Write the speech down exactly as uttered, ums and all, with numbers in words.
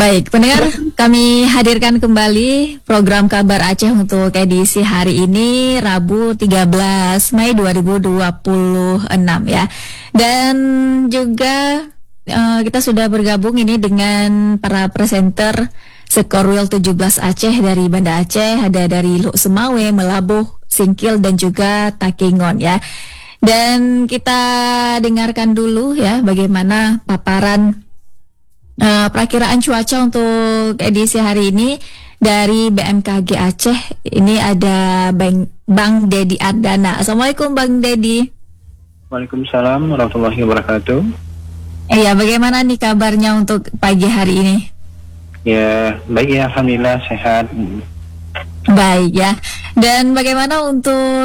Baik, pendengar, kami hadirkan kembali program Kabar Aceh untuk edisi hari ini, Rabu tiga belas Mei dua ribu dua puluh enam ya. Dan juga uh, kita sudah bergabung ini dengan para presenter Sekorwil tujuh belas Aceh dari Banda Aceh, ada dari Luk Semawe, Melabuh, Singkil dan juga Takengon ya. Dan kita dengarkan dulu ya bagaimana paparan Uh, perakiraan cuaca untuk edisi hari ini dari B M K G Aceh. Ini ada Bang, Bang Dedi Ardana. Assalamualaikum Bang Dedi. Waalaikumsalam warahmatullahi wabarakatuh. Iya, bagaimana nih kabarnya untuk pagi hari ini? Ya, baik ya, alhamdulillah sehat. Baik ya. Dan bagaimana untuk